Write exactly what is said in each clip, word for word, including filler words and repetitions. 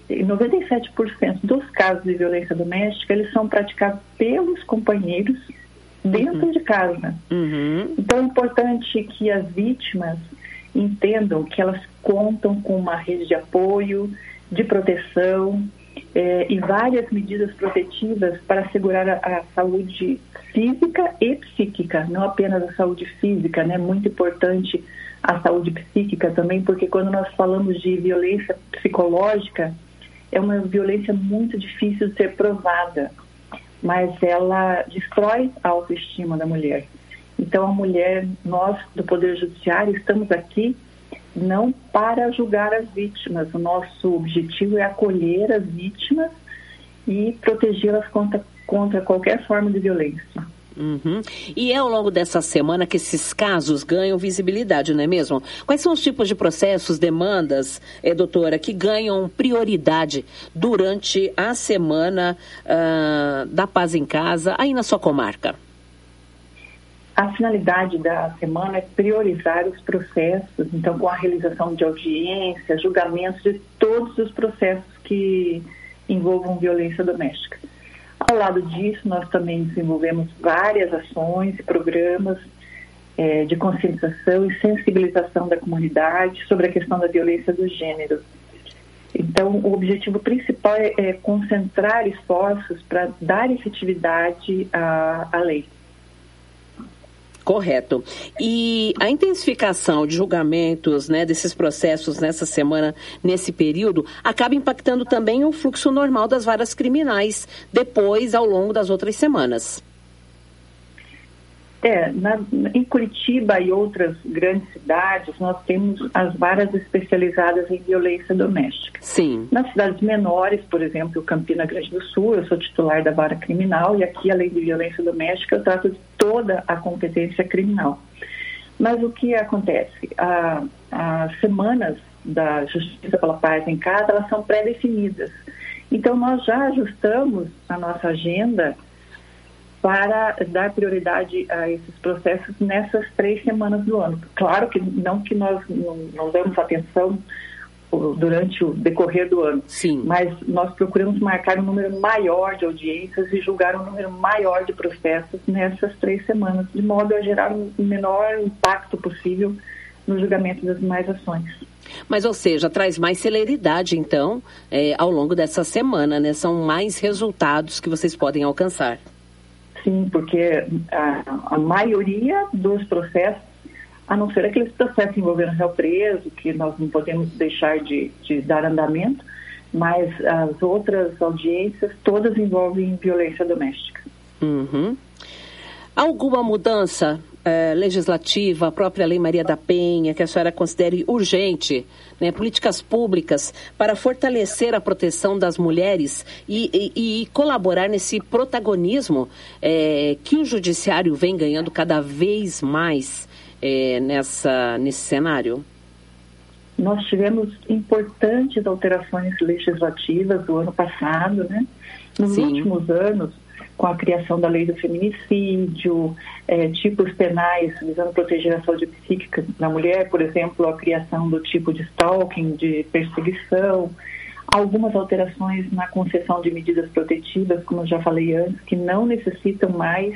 noventa e sete por cento dos casos de violência doméstica, eles são praticados pelos companheiros dentro uhum. de casa. Uhum. Então é importante que as vítimas entendam que elas contam com uma rede de apoio, de proteção eh, e várias medidas protetivas para assegurar a, a saúde física e psíquica, não apenas a saúde física, né? Muito importante a saúde psíquica também, porque quando nós falamos de violência psicológica, é uma violência muito difícil de ser provada, mas ela destrói a autoestima da mulher. Então a mulher, nós do Poder Judiciário, estamos aqui não para julgar as vítimas. O nosso objetivo é acolher as vítimas e protegê-las contra, contra qualquer forma de violência. Uhum. E é ao longo dessa semana que esses casos ganham visibilidade, não é mesmo? Quais são os tipos de processos, demandas, eh, doutora, que ganham prioridade durante a semana uh, da Paz em Casa, aí na sua comarca? A finalidade da semana é priorizar os processos, então com a realização de audiência, julgamentos de todos os processos que envolvam violência doméstica. Ao lado disso, nós também desenvolvemos várias ações e programas é, de conscientização e sensibilização da comunidade sobre a questão da violência do gênero. Então, o objetivo principal é, é concentrar esforços para dar efetividade à, à lei. Correto. E a intensificação de julgamentos, né, desses processos nessa semana, nesse período, acaba impactando também o fluxo normal das varas criminais, depois, ao longo das outras semanas. É, na, em Curitiba e outras grandes cidades, nós temos as varas especializadas em violência doméstica. Sim. Nas cidades menores, por exemplo, Campina Grande do Sul, eu sou titular da vara criminal e aqui, além de violência doméstica, eu trato de toda a competência criminal. Mas o que acontece? A, as semanas da Justiça pela Paz em Casa, elas são pré-definidas. Então, nós já ajustamos a nossa agenda para dar prioridade a esses processos nessas três semanas do ano. Claro que não que nós não, não damos atenção durante o decorrer do ano, sim, mas nós procuramos marcar um número maior de audiências e julgar um número maior de processos nessas três semanas, de modo a gerar o menor impacto possível no julgamento das demais ações. Mas, ou seja, traz mais celeridade, então, é, ao longo dessa semana, né? São mais resultados que vocês podem alcançar. Sim, porque a, a maioria dos processos, a não ser aqueles processos envolvendo réu preso, que nós não podemos deixar de, de dar andamento, mas as outras audiências todas envolvem violência doméstica. Uhum. Alguma mudança eh, legislativa, a própria Lei Maria da Penha, que a senhora considere urgente, né, políticas públicas para fortalecer a proteção das mulheres e, e, e colaborar nesse protagonismo eh, que o judiciário vem ganhando cada vez mais eh, nessa, nesse cenário? Nós tivemos importantes alterações legislativas do ano passado, né? Nos Sim. últimos anos, com a criação da lei do feminicídio, é, tipos penais visando proteger a saúde psíquica da mulher, por exemplo, a criação do tipo de stalking, de perseguição, algumas alterações na concessão de medidas protetivas, como eu já falei antes, que não necessitam mais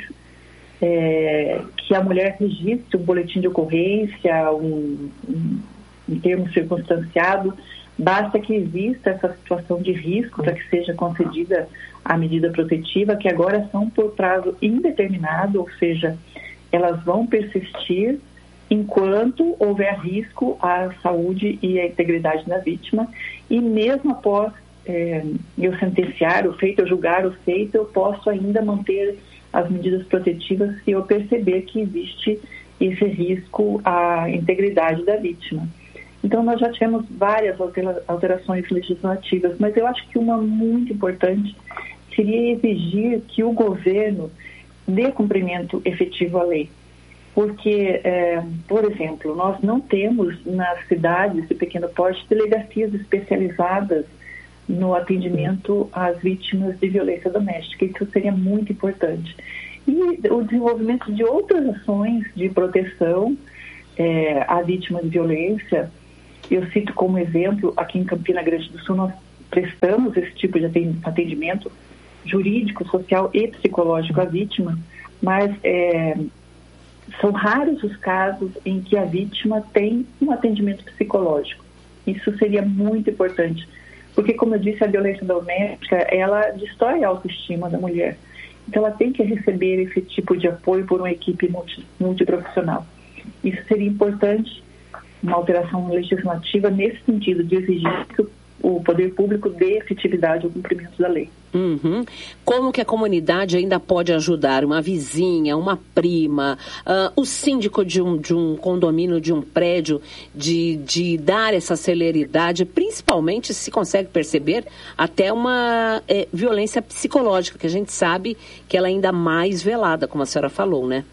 é, que a mulher registre um boletim de ocorrência, um, um, um termo circunstanciado. Basta que exista essa situação de risco para que seja concedida a medida protetiva, que agora são por prazo indeterminado, ou seja, elas vão persistir enquanto houver risco à saúde e à integridade da vítima, e mesmo após é, eu sentenciar o feito, eu julgar o feito, eu posso ainda manter as medidas protetivas se eu perceber que existe esse risco à integridade da vítima. Então, nós já tivemos várias alterações legislativas, mas eu acho que uma muito importante seria exigir que o governo dê cumprimento efetivo à lei. Porque, é, por exemplo, nós não temos nas cidades de pequeno porte delegacias especializadas no atendimento às vítimas de violência doméstica. Isso seria muito importante. E o desenvolvimento de outras ações de proteção é, à vítima de violência. Eu cito como exemplo, aqui em Campina Grande do Sul, nós prestamos esse tipo de atendimento jurídico, social e psicológico à vítima, mas é, são raros os casos em que a vítima tem um atendimento psicológico. Isso seria muito importante, porque, como eu disse, a violência doméstica, ela destrói a autoestima da mulher. Então, ela tem que receber esse tipo de apoio por uma equipe multi, multiprofissional. Isso seria importante, uma alteração legislativa nesse sentido, de exigir que o poder público dê efetividade ao cumprimento da lei. Uhum. Como que a comunidade ainda pode ajudar? Uma vizinha, uma prima, uh, o síndico de um, de um condomínio, de um prédio, de, de dar essa celeridade, principalmente se consegue perceber até uma é, violência psicológica, que a gente sabe que ela é ainda mais velada, como a senhora falou, né?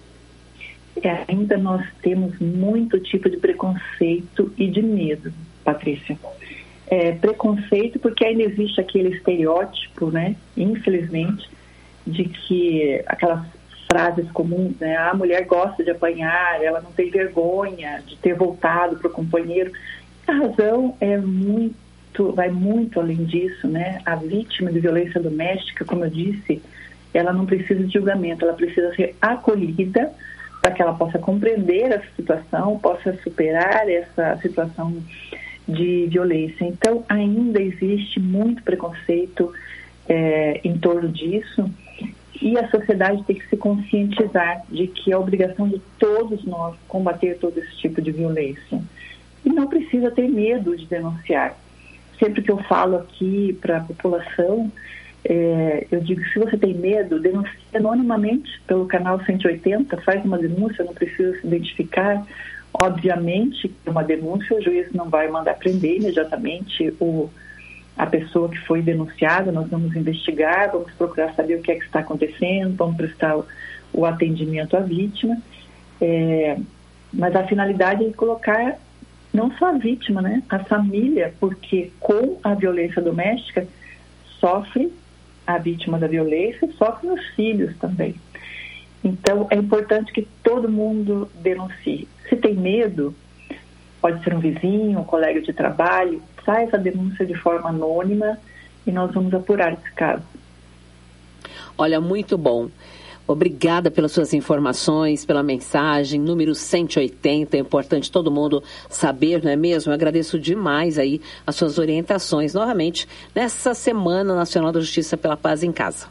É, ainda nós temos muito tipo de preconceito e de medo, Patrícia. É, preconceito porque ainda existe aquele estereótipo, né, infelizmente, de que aquelas frases comuns, né, a mulher gosta de apanhar, ela não tem vergonha de ter voltado para o companheiro. A razão é muito, vai muito além disso, né? A vítima de violência doméstica, como eu disse, ela não precisa de julgamento, ela precisa ser acolhida para que ela possa compreender essa situação, possa superar essa situação de violência. Então, ainda existe muito preconceito é, em torno disso, e a sociedade tem que se conscientizar de que é a obrigação de todos nós combater todo esse tipo de violência. E não precisa ter medo de denunciar. Sempre que eu falo aqui para a população, é, eu digo, se você tem medo, denuncie anonimamente pelo canal cento e oitenta, faz uma denúncia, não precisa se identificar. Obviamente, uma denúncia, o juiz não vai mandar prender imediatamente o, a pessoa que foi denunciada. Nós vamos investigar, vamos procurar saber o que é que está acontecendo, vamos prestar o, o atendimento à vítima. É, mas a finalidade é colocar não só a vítima, né, a família, porque com a violência doméstica sofre a vítima da violência, sofrem os filhos também. Então, é importante que todo mundo denuncie. Se tem medo, pode ser um vizinho, um colega de trabalho, faz a denúncia de forma anônima e nós vamos apurar esse caso. Olha, muito bom. Obrigada pelas suas informações, pela mensagem, número cento e oitenta, é importante todo mundo saber, não é mesmo? Eu agradeço demais aí as suas orientações, novamente, nessa Semana Nacional da Justiça pela Paz em Casa.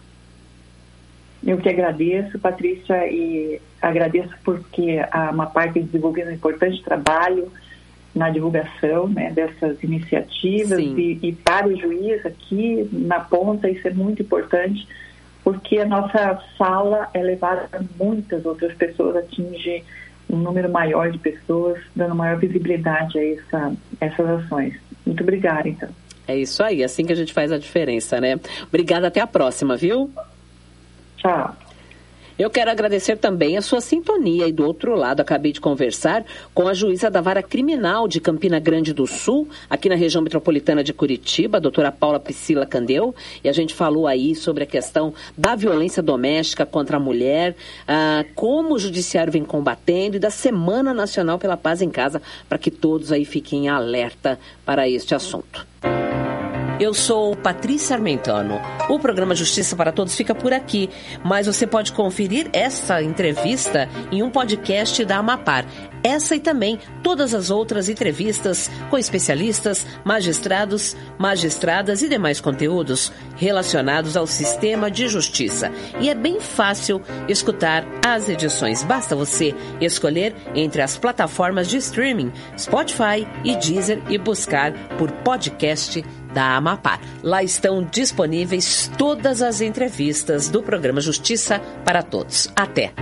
Eu que agradeço, Patrícia, e agradeço porque a AMAPAR tem desenvolvido um importante trabalho na divulgação, né, dessas iniciativas e, e para o juiz aqui na ponta, isso é muito importante, porque a nossa fala é levada a muitas outras pessoas, atinge um número maior de pessoas, dando maior visibilidade a essa, essas ações. Muito obrigada, então. É isso aí, assim que a gente faz a diferença, né? Obrigada, até a próxima, viu? Tchau. Eu quero agradecer também a sua sintonia e do outro lado acabei de conversar com a juíza da Vara Criminal de Campina Grande do Sul, aqui na região metropolitana de Curitiba, a doutora Paula Priscila Candeu, e a gente falou aí sobre a questão da violência doméstica contra a mulher, ah, como o judiciário vem combatendo e da Semana Nacional pela Paz em Casa, para que todos aí fiquem alerta para este assunto. Eu sou Patrícia Armentano. O programa Justiça para Todos fica por aqui, mas você pode conferir essa entrevista em um podcast da AMAPAR. Essa e também todas as outras entrevistas com especialistas, magistrados, magistradas e demais conteúdos relacionados ao sistema de justiça. E é bem fácil escutar as edições. Basta você escolher entre as plataformas de streaming, Spotify e Deezer e buscar por podcast da AMAPAR. Lá estão disponíveis todas as entrevistas do programa Justiça para Todos. Até!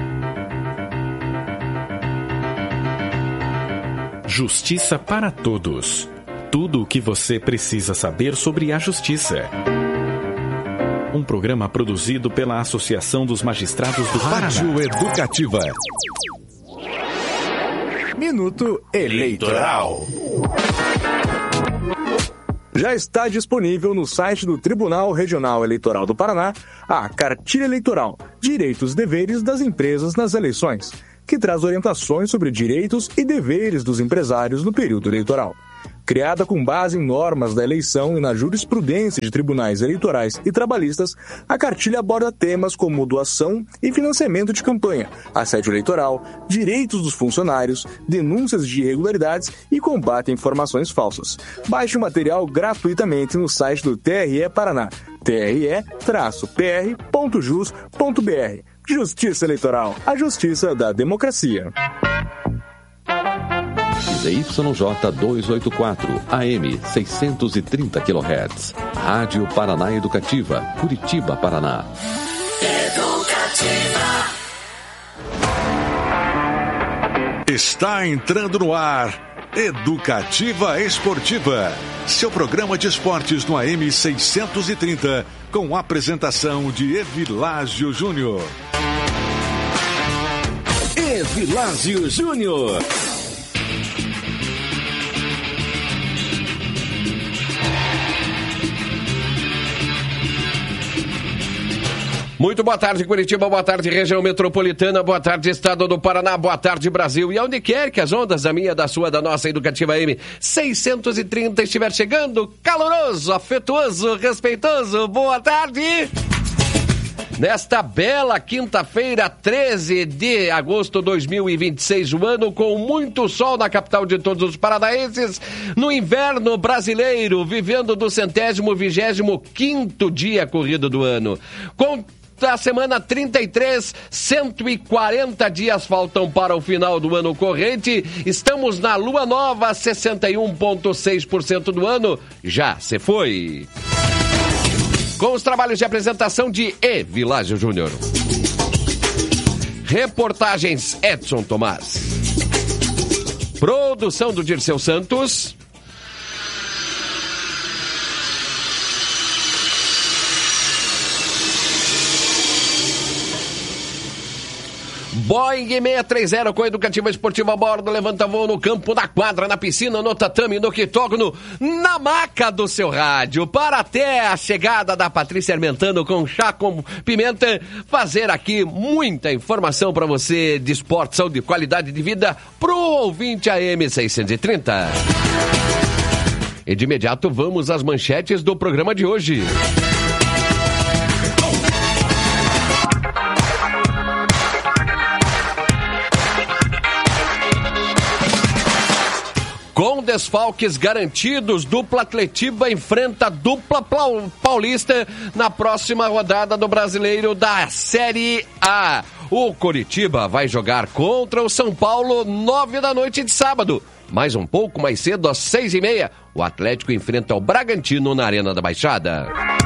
Justiça para Todos. Tudo o que você precisa saber sobre a justiça. Um programa produzido pela Associação dos Magistrados do Paraná. Rádio Educativa. Minuto Eleitoral. Já está disponível no site do Tribunal Regional Eleitoral do Paraná a Cartilha Eleitoral, Direitos e Deveres das Empresas nas Eleições, que traz orientações sobre direitos e deveres dos empresários no período eleitoral. Criada com base em normas da eleição e na jurisprudência de tribunais eleitorais e trabalhistas, a cartilha aborda temas como doação e financiamento de campanha, assédio eleitoral, direitos dos funcionários, denúncias de irregularidades e combate a informações falsas. Baixe o material gratuitamente no site do T R E Paraná, t r e p r ponto jus ponto b r. Justiça Eleitoral, a justiça da democracia. Z Y J duzentos e oitenta e quatro, A M seiscentos e trinta quilohertz. Rádio Paraná Educativa, Curitiba, Paraná. Educativa. Está entrando no ar Educativa Esportiva, seu programa de esportes no A M seiscentos e trinta, com apresentação de Evilásio Júnior. Evilásio Júnior. Muito boa tarde, Curitiba, boa tarde, região metropolitana, boa tarde, estado do Paraná, boa tarde, Brasil. E aonde quer que as ondas da minha, da sua, da nossa Educativa A M seiscentos e trinta estiver chegando, caloroso, afetuoso, respeitoso, boa tarde! Nesta bela quinta-feira, treze de agosto de dois mil e vinte e seis, o ano com muito sol na capital de todos os paranaenses, no inverno brasileiro, vivendo do centésimo vigésimo quinto dia corrido do ano. Com da semana trinta e três, cento e quarenta dias faltam para o final do ano corrente. Estamos na lua nova, sessenta e um vírgula seis por cento do ano já se foi. Com os trabalhos de apresentação de Evilásio Júnior. Reportagens Edson Tomás. Produção do Dirceu Santos. Boeing seiscentos e trinta com Educativa Esportiva a bordo, levanta voo no campo, na quadra, na piscina, no tatame, no quitógono, na maca do seu rádio, para até a chegada da Patrícia Armentano com chá com pimenta, fazer aqui muita informação para você de esporte, saúde, qualidade de vida pro ouvinte A M seiscentos e trinta. E de imediato vamos às manchetes do programa de hoje. Com desfalques garantidos, dupla Atletiba enfrenta a dupla paulista na próxima rodada do Brasileiro da Série A. O Coritiba vai jogar contra o São Paulo nove da noite de sábado. Mais um pouco mais cedo, às seis e meia, o Atlético enfrenta o Bragantino na Arena da Baixada.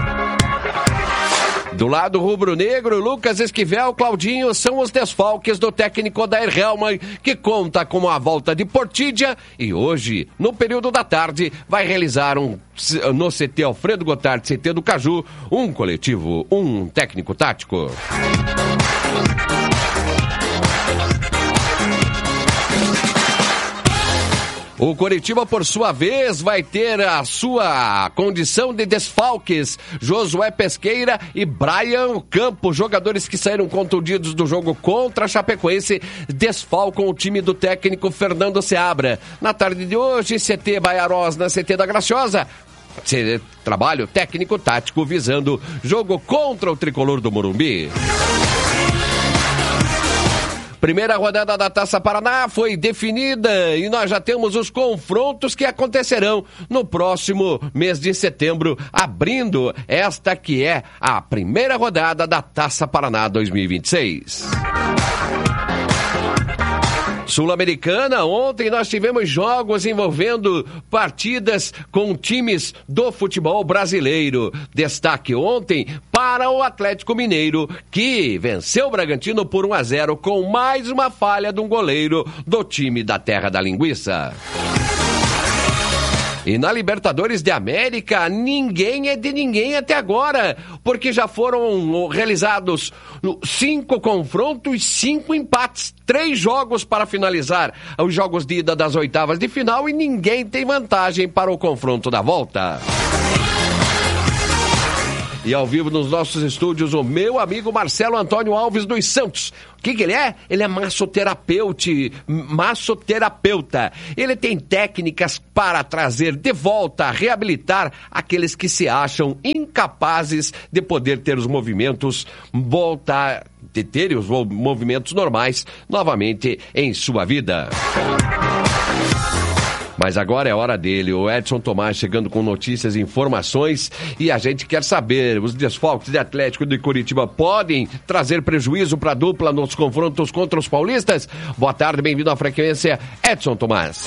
Do lado rubro-negro, Lucas Esquivel, Claudinho são os desfalques do técnico Odair Hellmann, que conta com a volta de Portídia e hoje, no período da tarde, vai realizar um, no C T Alfredo Gottardi, C T do Caju, um coletivo, um técnico tático. O Coritiba, por sua vez, vai ter a sua condição de desfalques. Josué Pesqueira e Brian Campos, jogadores que saíram contundidos do jogo contra a Chapecoense, desfalcam o time do técnico Fernando Seabra. Na tarde de hoje, C T Baiaros na C T da Graciosa. Trabalho técnico-tático visando jogo contra o tricolor do Morumbi. Primeira rodada da Taça Paraná foi definida e nós já temos os confrontos que acontecerão no próximo mês de setembro, abrindo esta que é a primeira rodada da Taça Paraná dois mil e vinte e seis. Sul-Americana, ontem nós tivemos jogos envolvendo partidas com times do futebol brasileiro. Destaque ontem para o Atlético Mineiro, que venceu o Bragantino por um a zero com mais uma falha de um goleiro do time da Terra da Linguiça. E na Libertadores de América, ninguém é de ninguém até agora, porque já foram realizados cinco confrontos, cinco empates, três jogos para finalizar os jogos de ida das oitavas de final e ninguém tem vantagem para o confronto da volta. E ao vivo nos nossos estúdios, o meu amigo Marcelo Antônio Alves dos Santos. O que, que ele é? Ele é massoterapeuta, massoterapeuta. Ele tem técnicas para trazer de volta, reabilitar aqueles que se acham incapazes de poder ter os movimentos, voltar, de ter os movimentos normais novamente em sua vida. Mas agora é hora dele, o Edson Tomás chegando com notícias e informações, e a gente quer saber, os desfalques de Atlético de Curitiba podem trazer prejuízo para a dupla nos confrontos contra os paulistas? Boa tarde, bem-vindo à frequência, Edson Tomás.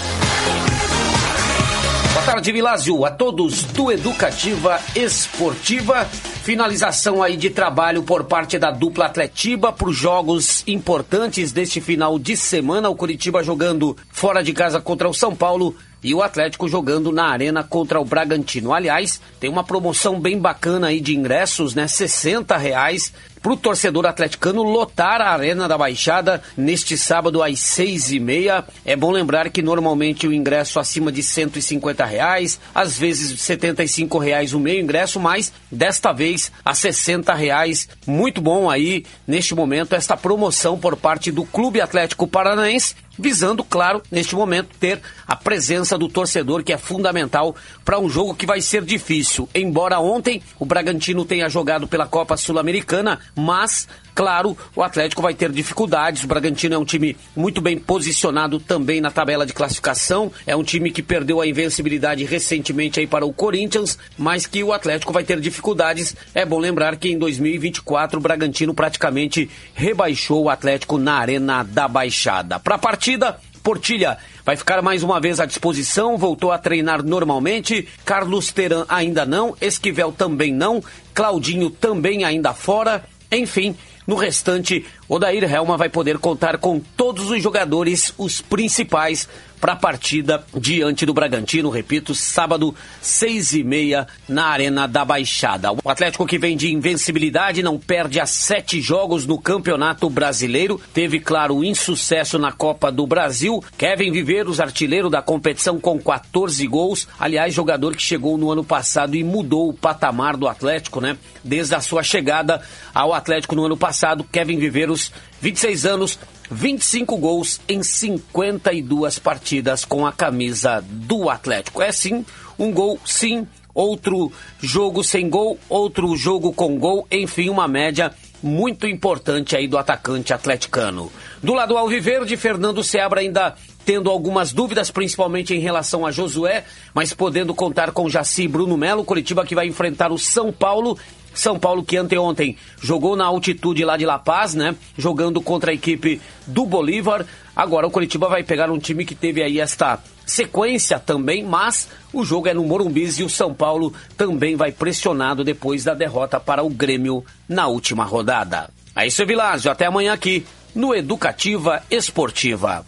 Boa tarde, Vilásio, a todos do Educativa Esportiva. Finalização aí de trabalho por parte da dupla Atletiba para os jogos importantes deste final de semana. O Curitiba jogando fora de casa contra o São Paulo e o Atlético jogando na Arena contra o Bragantino. Aliás, tem uma promoção bem bacana aí de ingressos, né? sessenta reais para o torcedor atleticano lotar a Arena da Baixada neste sábado às seis e meia. É bom lembrar que normalmente o ingresso acima de cento e cinquenta reais, às vezes setenta e cinco reais o meio ingresso, mas desta vez a sessenta reais. Muito bom aí, neste momento, esta promoção por parte do Clube Atlético Paranaense, visando, claro, neste momento, ter a presença do torcedor, que é fundamental para um jogo que vai ser difícil. Embora ontem o Bragantino tenha jogado pela Copa Sul-Americana, mas, claro, o Atlético vai ter dificuldades. O Bragantino é um time muito bem posicionado também na tabela de classificação, é um time que perdeu a invencibilidade recentemente aí para o Corinthians, mas que o Atlético vai ter dificuldades. É bom lembrar que em dois mil e vinte e quatro o Bragantino praticamente rebaixou o Atlético na Arena da Baixada. Para a partida, Portilha vai ficar mais uma vez à disposição, voltou a treinar normalmente. Carlos Teran ainda não, Esquivel também não, Claudinho também ainda fora. Enfim, no restante, Odair Helma vai poder contar com todos os jogadores, os principais, para a partida diante do Bragantino, repito, sábado, seis e meia, na Arena da Baixada. O Atlético, que vem de invencibilidade, não perde há sete jogos no Campeonato Brasileiro, teve, claro, insucesso na Copa do Brasil. Kevin Viveiros, artilheiro da competição, com quatorze gols, aliás, jogador que chegou no ano passado e mudou o patamar do Atlético, né? Desde a sua chegada ao Atlético no ano passado, Kevin Viveiros, vinte e seis anos, vinte e cinco gols em cinquenta e duas partidas com a camisa do Atlético. É sim, um gol sim, outro jogo sem gol, outro jogo com gol, enfim, uma média muito importante aí do atacante atleticano. Do lado alviverde, Fernando Seabra ainda tendo algumas dúvidas, principalmente em relação a Josué, mas podendo contar com Jaci e Bruno Melo. Curitiba que vai enfrentar o São Paulo. São Paulo que anteontem jogou na altitude lá de La Paz, né? Jogando contra a equipe do Bolívar. Agora o Curitiba vai pegar um time que teve aí esta sequência também, mas o jogo é no Morumbis e o São Paulo também vai pressionado depois da derrota para o Grêmio na última rodada. É isso, Vilásio. Até amanhã aqui no Educativa Esportiva.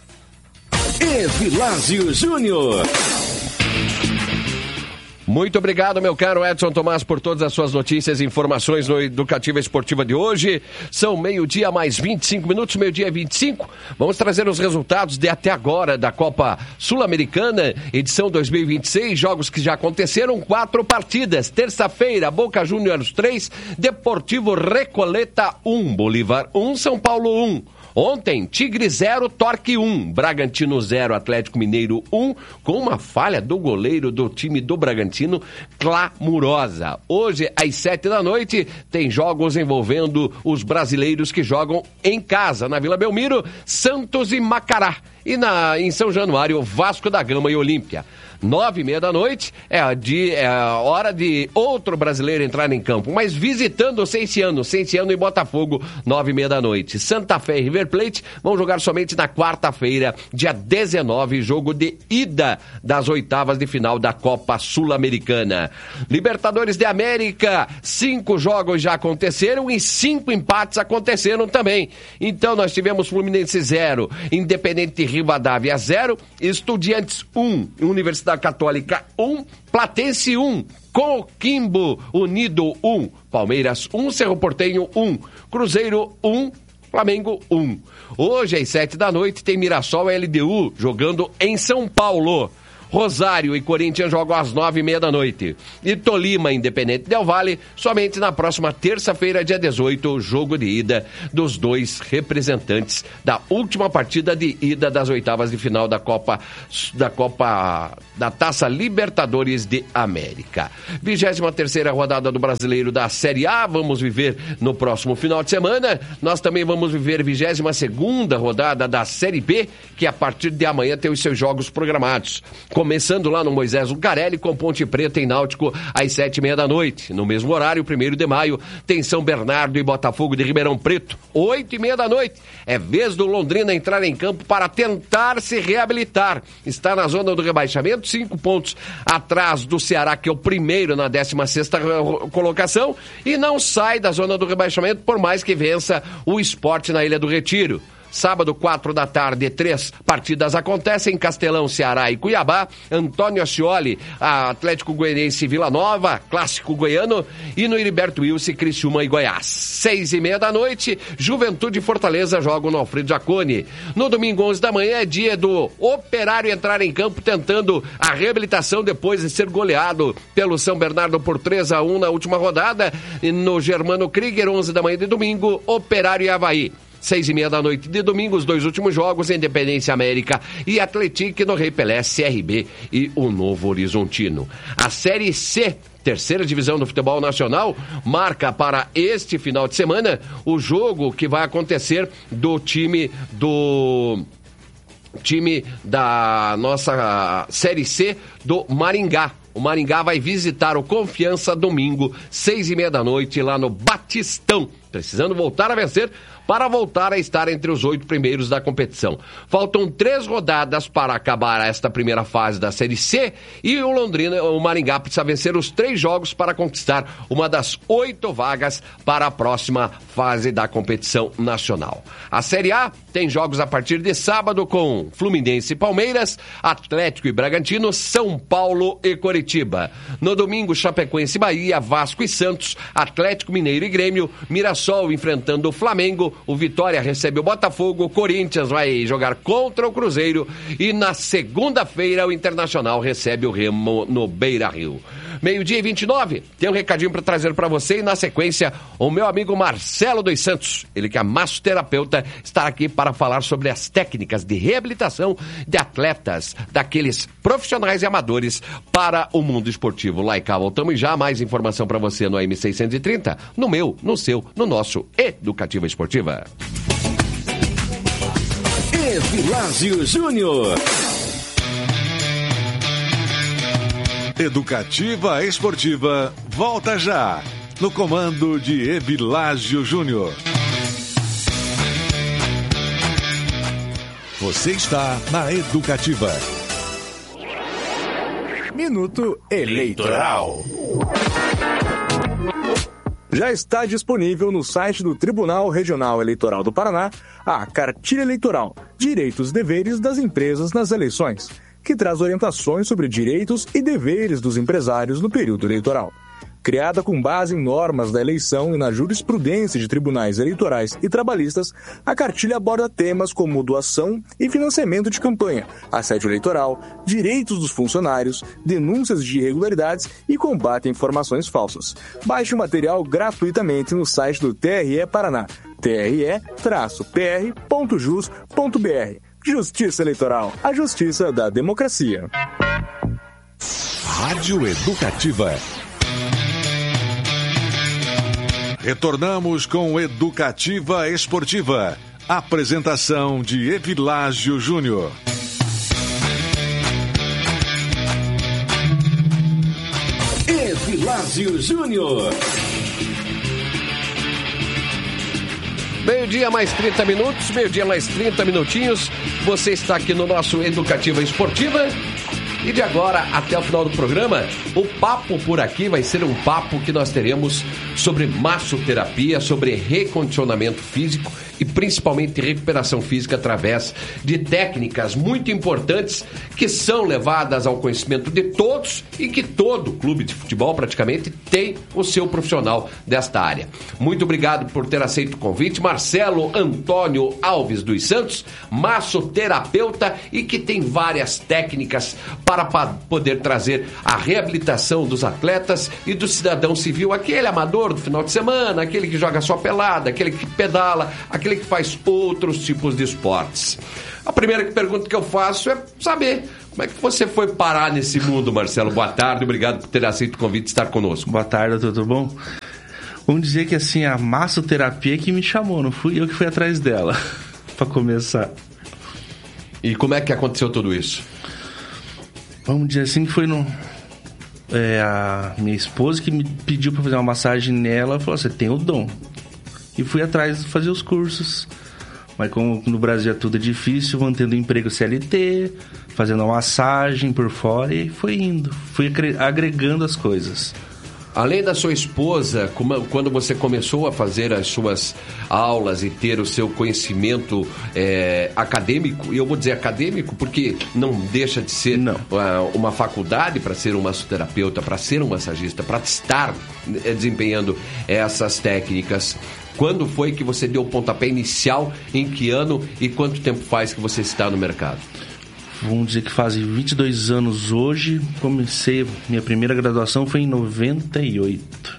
Evilásio Júnior. Muito obrigado, meu caro Edson Tomás, por todas as suas notícias e informações no Educativa Esportiva de hoje. São meio-dia mais vinte e cinco minutos, meio-dia e vinte e cinco. Vamos trazer os resultados de até agora da Copa Sul-Americana, edição dois mil e vinte e seis, jogos que já aconteceram, quatro partidas. Terça-feira, Boca Juniors três, Deportivo Recoleta um, Bolívar um, São Paulo um. Ontem, Tigre zero, Torque um, Bragantino zero, Atlético Mineiro um, com uma falha do goleiro do time do Bragantino clamorosa. Hoje, às sete da noite, tem jogos envolvendo os brasileiros que jogam em casa, na Vila Belmiro, Santos e Macará. E na, em São Januário, Vasco da Gama e Olímpia. Nove e meia da noite é a, de, é a hora de outro brasileiro entrar em campo, mas visitando o Cienciano, Cienciano e Botafogo, nove e meia da noite. Santa Fé e River Plate vão jogar somente na quarta-feira, dia dezenove, jogo de ida das oitavas de final da Copa Sul-Americana. Libertadores de América, cinco jogos já aconteceram e cinco empates aconteceram também. Então nós tivemos Fluminense zero, Independente Rivadavia zero, Estudiantes um, Universidade Católica um, Platense um, Coquimbo Unido um, Palmeiras um, Cerro Porteño um, Cruzeiro um, Flamengo um. Hoje às sete da noite tem Mirassol e L D U jogando em São Paulo. Rosário e Corinthians jogam às nove e meia da noite. E Tolima, Independente Del Valle, somente na próxima terça-feira, dia dezoito, o jogo de ida dos dois representantes da última partida de ida das oitavas de final da Copa, da Copa, da Taça Libertadores de América. vigésima terceira rodada do Brasileiro da Série A, vamos viver no próximo final de semana. Nós também vamos viver vigésima segunda rodada da Série B, que a partir de amanhã tem os seus jogos programados. Começando lá no Moisés Lucarelli, com Ponte Preta e Náutico às sete e meia da noite. No mesmo horário, primeiro de maio, tem São Bernardo e Botafogo de Ribeirão Preto, oito e meia da noite. É vez do Londrina entrar em campo para tentar se reabilitar. Está na zona do rebaixamento, cinco pontos atrás do Ceará, que é o primeiro na décima sexta colocação, e não sai da zona do rebaixamento por mais que vença o Sport na Ilha do Retiro. Sábado, quatro da tarde, três partidas acontecem: Castelão, Ceará e Cuiabá, Antônio Ascioli, Atlético Goianiense e Vila Nova, clássico goiano, e no Heriberto Wilson, Criciúma e Goiás. Seis e meia da noite, Juventude e Fortaleza jogam no Alfredo Jaconi. No domingo, onze da manhã, é dia do Operário entrar em campo tentando a reabilitação depois de ser goleado pelo São Bernardo por três a um na última rodada. E no Germano Krieger, onze da manhã de domingo, Operário e Avaí. Seis e meia da noite de domingo, os dois últimos jogos, Independência América e Atlético no Rei Pelé, C R B e o Novo Horizontino. A Série C, terceira divisão do futebol nacional, marca para este final de semana o jogo que vai acontecer do time do... time da nossa Série C do Maringá. O Maringá vai visitar o Confiança domingo, seis e meia da noite, lá no Batistão. Precisando voltar a vencer para voltar a estar entre os oito primeiros da competição. Faltam três rodadas para acabar esta primeira fase da Série C e o Londrina, o Maringá precisa vencer os três jogos para conquistar uma das oito vagas para a próxima fase da competição nacional. A Série A tem jogos a partir de sábado com Fluminense e Palmeiras, Atlético e Bragantino, São Paulo e Coritiba. No domingo, Chapecoense e Bahia, Vasco e Santos, Atlético Mineiro e Grêmio, Mirassol enfrentando o Flamengo, o Vitória recebe o Botafogo, o Corinthians vai jogar contra o Cruzeiro e na segunda-feira o Internacional recebe o Remo no Beira-Rio. Meio-dia e vinte e nove, tem um recadinho para trazer para você e na sequência o meu amigo Marcelo dos Santos, ele que é massoterapeuta, está aqui para falar sobre as técnicas de reabilitação de atletas, daqueles profissionais e amadores para o mundo esportivo. Lá e cá, voltamos já, mais informação para você no A M seiscentos e trinta, no meu, no seu, no nosso Educativa Esportiva. Evilásio Júnior. Educativa Esportiva volta já, no comando de Evilásio Júnior. Você está na Educativa. Minuto Eleitoral. Já está disponível no site do Tribunal Regional Eleitoral do Paraná a Cartilha Eleitoral, Direitos e Deveres das Empresas nas Eleições, que traz orientações sobre direitos e deveres dos empresários no período eleitoral. Criada com base em normas da eleição e na jurisprudência de tribunais eleitorais e trabalhistas, a cartilha aborda temas como doação e financiamento de campanha, assédio eleitoral, direitos dos funcionários, denúncias de irregularidades e combate a informações falsas. Baixe o material gratuitamente no site do T R E Paraná, t r e p r ponto jus ponto b r. Justiça Eleitoral, a justiça da democracia. Rádio Educativa. Retornamos com Educativa Esportiva. Apresentação de Evilásio Júnior. Evilásio Júnior. Meio-dia mais trinta minutos, meio-dia mais trinta minutinhos. Você está aqui no nosso Educativa Esportiva. E de agora até o final do programa, o papo por aqui vai ser um papo que nós teremos sobre massoterapia, sobre recondicionamento físico e principalmente recuperação física através de técnicas muito importantes que são levadas ao conhecimento de todos e que todo clube de futebol praticamente tem o seu profissional desta área. Muito obrigado por ter aceito o convite, Marcelo Antônio Alves dos Santos, massoterapeuta e que tem várias técnicas para poder trazer a reabilitação dos atletas e do cidadão civil, aquele amador do final de semana, aquele que joga só pelada, aquele que pedala, aquele que faz outros tipos de esportes. A primeira pergunta que eu faço é saber como é que você foi parar nesse mundo, Marcelo. Boa tarde, obrigado por ter aceito o convite de estar conosco. Boa tarde, tudo bom? Vamos dizer que assim, a massoterapia que me chamou, não fui eu que fui atrás dela, para começar. E como é que aconteceu tudo isso? Vamos dizer assim que foi no... É, a minha esposa que me pediu para fazer uma massagem nela, falou, você tem o dom. E fui atrás de fazer os cursos. Mas como no Brasil é tudo difícil, mantendo emprego C L T, fazendo uma massagem por fora e foi indo. Fui agregando as coisas. Além da sua esposa, quando você começou a fazer as suas aulas e ter o seu conhecimento é, acadêmico, e eu vou dizer acadêmico porque não deixa de ser não. uma faculdade para ser um massoterapeuta, para ser um massagista, para estar desempenhando essas técnicas. Quando foi que você deu o pontapé inicial, em que ano e quanto tempo faz que você está no mercado? Vamos dizer que fazem vinte e dois anos hoje. Comecei, minha primeira graduação foi em noventa e oito.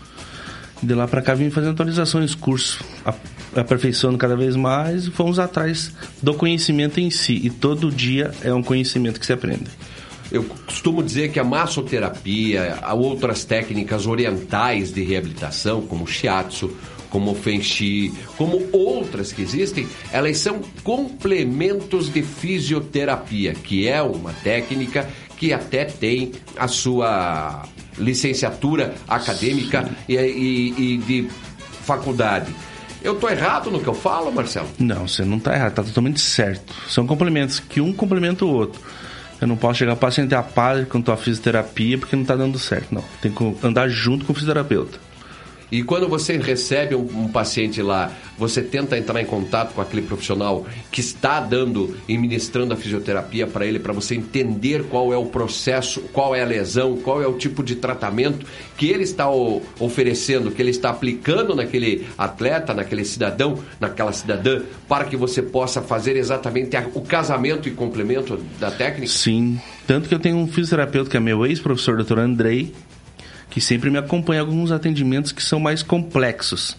De lá para cá vim fazendo atualizações, curso, aperfeiçoando cada vez mais e fomos atrás do conhecimento em si. E todo dia é um conhecimento que se aprende. Eu costumo dizer que a massoterapia, há outras técnicas orientais de reabilitação, como o shiatsu, como o Feng Shui, como outras que existem, elas são complementos de fisioterapia, que é uma técnica que até tem a sua licenciatura acadêmica e, e, e de faculdade. Eu estou errado no que eu falo, Marcelo? Não, você não está errado, está totalmente certo. São complementos, que um complementa o outro. Eu não posso chegar ao paciente a par com a fisioterapia porque não está dando certo, não. Tem que andar junto com o fisioterapeuta. E quando você recebe um, um paciente lá, você tenta entrar em contato com aquele profissional que está dando e ministrando a fisioterapia para ele, para você entender qual é o processo, qual é a lesão, qual é o tipo de tratamento que ele está o, oferecendo, que ele está aplicando naquele atleta, naquele cidadão, naquela cidadã, para que você possa fazer exatamente a, o casamento e complemento da técnica? Sim, tanto que eu tenho um fisioterapeuta que é meu ex-professor, doutor Andrei, que sempre me acompanha em alguns atendimentos que são mais complexos.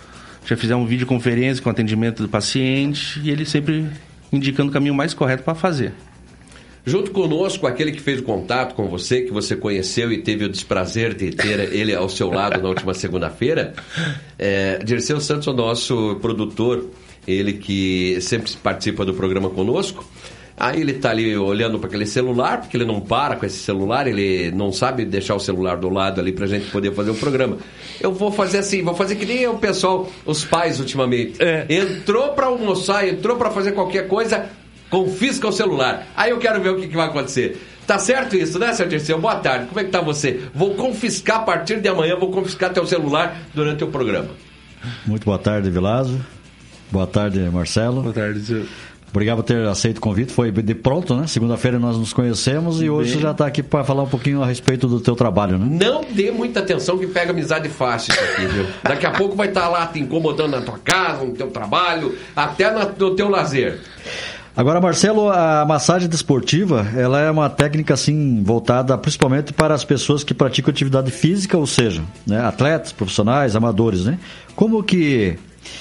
Já fizemos uma videoconferência com o atendimento do paciente e ele sempre indicando o caminho mais correto para fazer. Junto conosco, aquele que fez o contato com você, que você conheceu e teve o desprazer de ter ele ao seu lado na última segunda-feira, é, Dirceu Santos, o nosso produtor, ele que sempre participa do programa conosco. Aí ele tá ali olhando para aquele celular, porque ele não para com esse celular, ele não sabe deixar o celular do lado ali pra gente poder fazer o programa. Eu vou fazer assim, vou fazer que nem o pessoal, os pais ultimamente. É. Entrou pra almoçar, entrou pra fazer qualquer coisa, confisca o celular. Aí eu quero ver o que, que vai acontecer. Tá certo isso, né, seu Dirceu? Boa tarde, como é que tá você? Vou confiscar a partir de amanhã, vou confiscar teu celular durante o programa. Muito boa tarde, Vilazo. Boa tarde, Marcelo. Boa tarde, senhor. Obrigado por ter aceito o convite, foi de pronto, né? Segunda-feira nós nos conhecemos e hoje Bem... você já está aqui para falar um pouquinho a respeito do teu trabalho, né? Não dê muita atenção que pega amizade fácil isso aqui, viu? Daqui a pouco vai estar tá lá te incomodando na tua casa, no teu trabalho, até no teu lazer. Agora, Marcelo, a massagem desportiva, ela é uma técnica, assim, voltada principalmente para as pessoas que praticam atividade física, ou seja, né, atletas, profissionais, amadores, né? Como que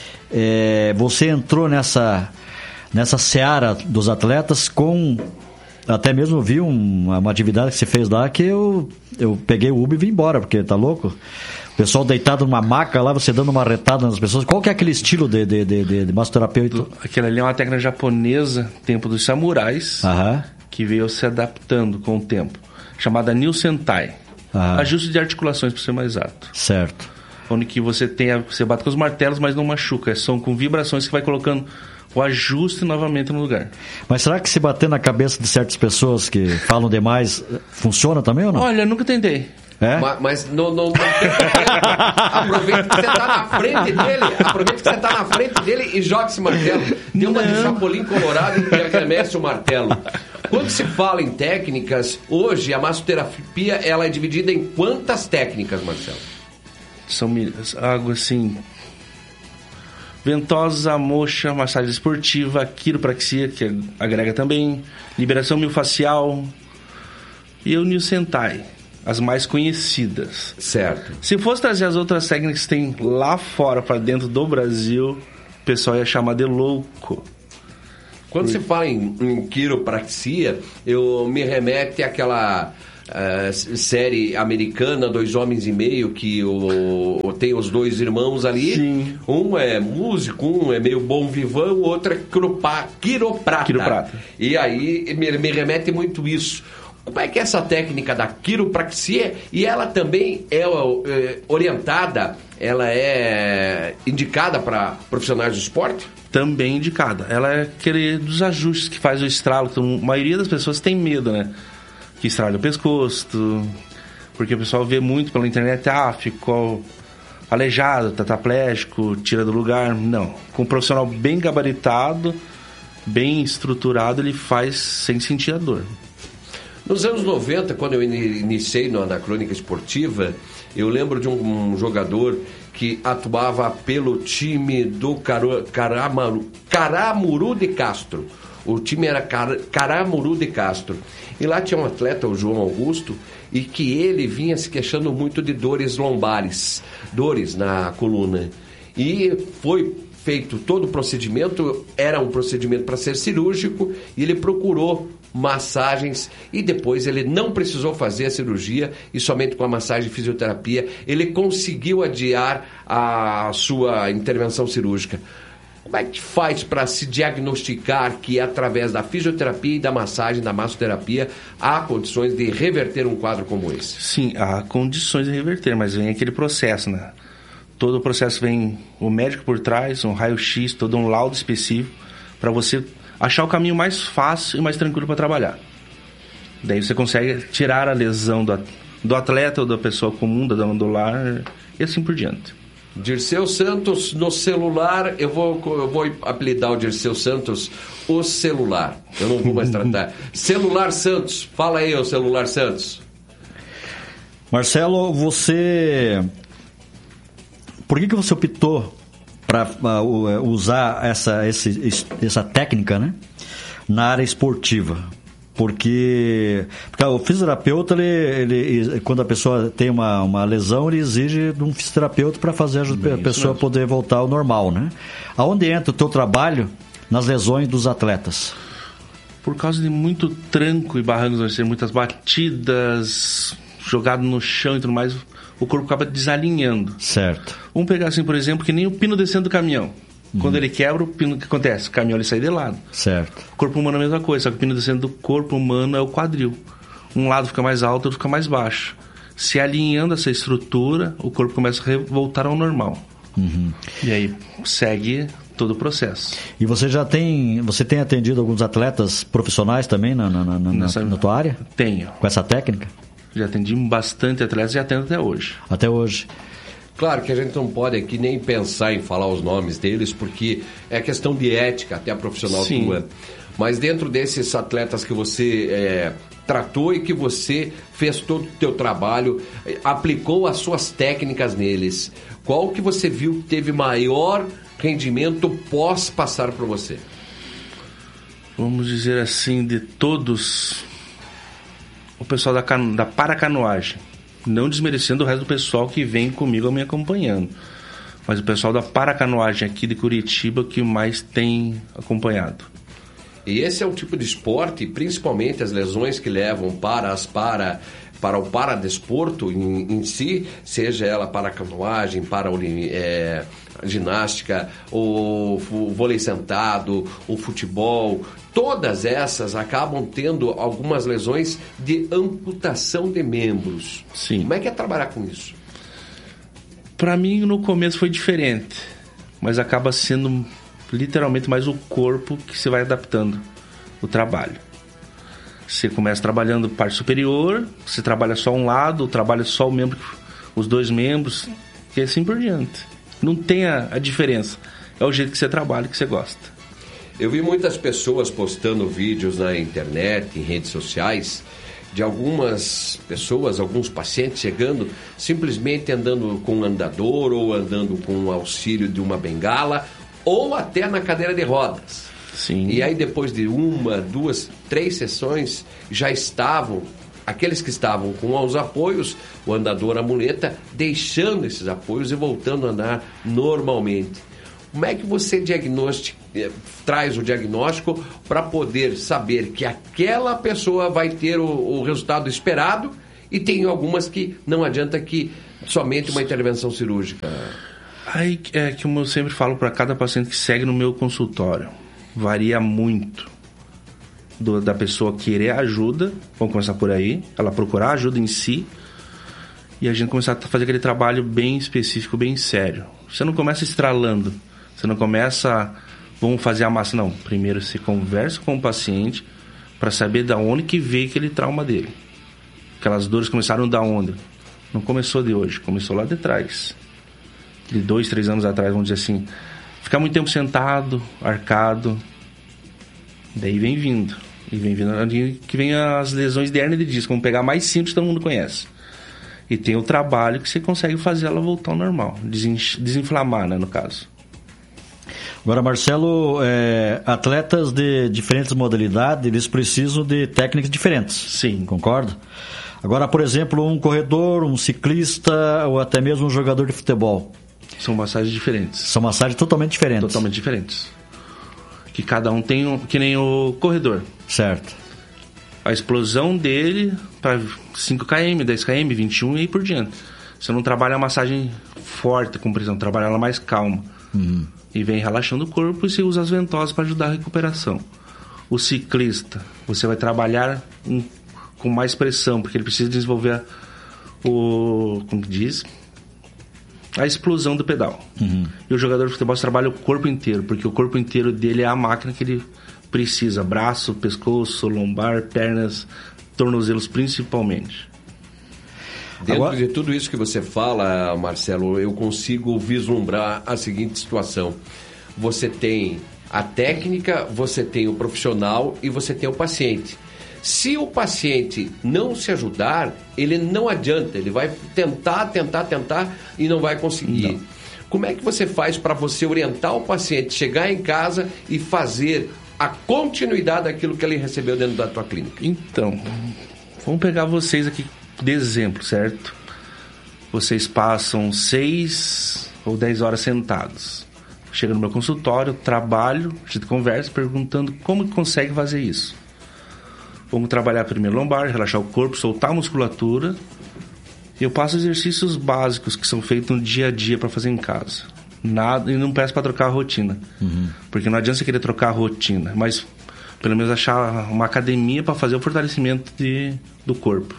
é, você entrou nessa... nessa seara dos atletas com... Até mesmo vi um, uma atividade que você fez lá que eu, eu peguei o Uber e vim embora, porque tá louco? O pessoal deitado numa maca lá, você dando uma retada nas pessoas. Qual que é aquele estilo de, de, de, de, de massoterapeuta? Aquela ali é uma técnica japonesa, tempo dos samurais, Aham. que veio se adaptando com o tempo. Chamada New Sentai. Aham. Ajuste de articulações, para ser mais exato. Certo. Onde que você, tem a, você bate com os martelos, mas não machuca. São com vibrações que vai colocando... o ajuste novamente no lugar. Mas será que se bater na cabeça de certas pessoas que falam demais, funciona também ou não? Olha, nunca tentei. É? Mas, mas não, não, não tem aproveita que você está na frente dele, aproveita que você está na frente dele e joga esse martelo. Deu uma de Chapolin Colorado e arremessa o martelo. Quando se fala em técnicas, hoje a massoterapia ela é dividida em quantas técnicas, Marcelo? São algo assim... ventosa, moxa, massagem esportiva, quiropraxia, que agrega também, liberação miofascial, e o New Sentai, as mais conhecidas. Certo. Se fosse trazer as outras técnicas que tem lá fora para dentro do Brasil, o pessoal ia chamar de louco. Quando se fala em, em quiropraxia, eu me remete àquela uh, série americana, Dois Homens e Meio, que o, o, tem os dois irmãos ali. Sim. Um é músico, um é meio bom vivão, o outro é quiropa, quiroprata. Quiroprata. E aí me, me remete muito isso. Como é que é essa técnica da quiropraxia? E ela também é, é orientada, ela é indicada para profissionais do esporte? Também indicada. Ela é aquele dos ajustes que faz o estralo. Então, a maioria das pessoas tem medo, né? Que estrala o pescoço, porque o pessoal vê muito pela internet, ah, ficou aleijado, tetraplégico, tira do lugar. Não. Com um profissional bem gabaritado, bem estruturado, ele faz sem sentir a dor. Nos anos noventa, quando eu iniciei na crônica esportiva, eu lembro de um, um jogador que atuava pelo time do Caro, Caramaru, Caramuru de Castro. O time era Car, Caramuru de Castro. E lá tinha um atleta, o João Augusto, e que ele vinha se queixando muito de dores lombares, dores na coluna. E foi feito todo o procedimento, era um procedimento para ser cirúrgico, e ele procurou massagens e depois ele não precisou fazer a cirurgia e somente com a massagem e fisioterapia ele conseguiu adiar a sua intervenção cirúrgica. Como é que faz para se diagnosticar que através da fisioterapia e da massagem, da massoterapia, há condições de reverter um quadro como esse? Sim, há condições de reverter, mas vem aquele processo, né? Todo o processo vem o médico por trás, um raio-x, todo um laudo específico para você achar o caminho mais fácil e mais tranquilo para trabalhar. Daí você consegue tirar a lesão do, do atleta ou da pessoa comum, da dama do lar, e assim por diante. Dirceu Santos, no celular, eu vou, eu vou apelidar o Dirceu Santos o celular. Eu não vou mais tratar. Celular Santos, fala aí, o Celular Santos. Marcelo, você... Por que, que você optou para uh, usar essa, esse, essa técnica, né, na área esportiva? Porque, porque o fisioterapeuta, ele, ele, quando a pessoa tem uma, uma lesão, ele exige de um fisioterapeuta para fazer a, Bem, a pessoa poder voltar ao normal, né? Aonde entra o teu trabalho nas lesões dos atletas? Por causa de muito tranco e barrancos, muitas batidas, jogado no chão e tudo mais, o corpo acaba desalinhando. Certo. Vamos pegar assim, por exemplo, que nem o pino descendo do caminhão. Uhum. Quando ele quebra, o pino, o que acontece? O caminhão ele sai de lado. Certo. O corpo humano é a mesma coisa, só que o pino descendo do corpo humano é o quadril. Um lado fica mais alto, outro fica mais baixo. Se alinhando essa estrutura, o corpo começa a voltar ao normal. Uhum. E aí segue todo o processo. E você já tem, você tem atendido alguns atletas profissionais também na, na, na, Nessa, na tua área? Tenho. Com essa técnica? Já atendi bastante atletas e atendo até hoje. Até hoje. Claro que a gente não pode aqui nem pensar em falar os nomes deles, porque é questão de ética, até a profissional Sim. tua. Mas dentro desses atletas que você é, tratou e que você fez todo o teu trabalho, aplicou as suas técnicas neles, qual que você viu que teve maior rendimento pós passar por você? Vamos dizer assim, de todos, o pessoal da, cano, da paracanoagem. Não desmerecendo o resto do pessoal que vem comigo me acompanhando. Mas o pessoal da paracanoagem aqui de Curitiba que mais tem acompanhado. E esse é o tipo de esporte, principalmente as lesões que levam para as para, para o paradesporto em, em si, seja ela para a canoagem, para a é, ginástica, o, o vôlei sentado, o futebol, todas essas acabam tendo algumas lesões de amputação de membros. Sim. Como é que é trabalhar com isso? Para mim, no começo foi diferente, mas acaba sendo literalmente mais o corpo que você vai adaptando o trabalho. Você começa trabalhando parte superior, você trabalha só um lado, trabalha só o membro, os dois membros, e assim por diante. Não tem a, a diferença. É o jeito que você trabalha, que você gosta. Eu vi muitas pessoas postando vídeos na internet, em redes sociais, de algumas pessoas, alguns pacientes chegando, simplesmente andando com um andador ou andando com o auxílio de uma bengala ou até na cadeira de rodas. Sim. E aí depois de uma, duas, três sessões já estavam aqueles que estavam com os apoios, o andador, a muleta, deixando esses apoios e voltando a andar normalmente. Como é que você diagnostica, traz o diagnóstico para poder saber que aquela pessoa vai ter o, o resultado esperado, e tem algumas que não adianta que somente uma intervenção cirúrgica? Aí é que eu sempre falo para cada paciente que segue no meu consultório. Varia muito do, da pessoa querer ajuda, vamos começar por aí, ela procurar ajuda em si, e a gente começar a fazer aquele trabalho bem específico, bem sério. Você não começa estralando, você não começa, vamos fazer a massa, não. Primeiro você conversa com o paciente para saber de onde que veio aquele trauma dele. Aquelas dores começaram da onde? Não começou de hoje, começou lá de trás. De dois, três anos atrás, vamos dizer assim. Ficar muito tempo sentado, arcado, daí vem vindo. E vem vindo que vem as lesões de hérnia de disco. Vamos pegar a mais simples que todo mundo conhece. E tem o trabalho que você consegue fazer ela voltar ao normal. Desinflamar, né, no caso. Agora, Marcelo, é, atletas de diferentes modalidades, eles precisam de técnicas diferentes. Sim. Concorda? Agora, por exemplo, um corredor, um ciclista ou até mesmo um jogador de futebol. São massagens diferentes. São massagens totalmente diferentes. Totalmente diferentes. Que cada um tem, um, que nem o corredor. Certo. A explosão dele para cinco quilômetros, dez quilômetros, vinte e um e aí por diante. Você não trabalha a massagem forte com pressão, trabalha ela mais calma. Uhum. E vem relaxando o corpo e você usa as ventosas para ajudar a recuperação. O ciclista, você vai trabalhar um, com mais pressão, porque ele precisa desenvolver o, como que diz? A explosão do pedal. Uhum. E o jogador de futebol trabalha o corpo inteiro, porque o corpo inteiro dele é a máquina que ele precisa. Braço, pescoço, lombar, pernas, tornozelos principalmente. Dentro Agora... de tudo isso que você fala, Marcelo, eu consigo vislumbrar a seguinte situação. Você tem a técnica, você tem o profissional e você tem o paciente. Se o paciente não se ajudar, ele não adianta, ele vai tentar, tentar, tentar e não vai conseguir. Não. Como é que você faz para você orientar o paciente, chegar em casa e fazer a continuidade daquilo que ele recebeu dentro da tua clínica? Então, vamos pegar vocês aqui de exemplo, certo? Vocês passam seis ou dez horas sentados. Chega no meu consultório, trabalho, a gente conversa perguntando como que consegue fazer isso. Vamos trabalhar primeiro lombar, relaxar o corpo, soltar a musculatura. E eu passo exercícios básicos que são feitos no dia a dia para fazer em casa. Nada, e não peço para trocar a rotina. Uhum. Porque não adianta você querer trocar a rotina, mas pelo menos achar uma academia para fazer o fortalecimento de, do corpo.